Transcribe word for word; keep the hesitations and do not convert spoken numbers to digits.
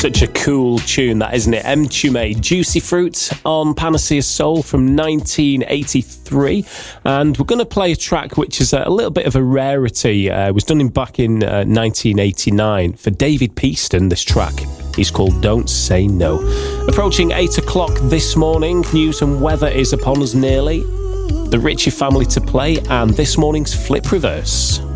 Such a cool tune, that, isn't it? M-Tume, Juicy Fruit on Panacea Soul from nineteen eighty-three. And we're going to play a track which is a little bit of a rarity. Uh, it was done in back in uh, nineteen eighty-nine for David Peaston, this track. He's called Don't Say No. Approaching eight o'clock this morning, news and weather is upon us nearly. The Ritchie family to play, and this morning's Flip Reverse.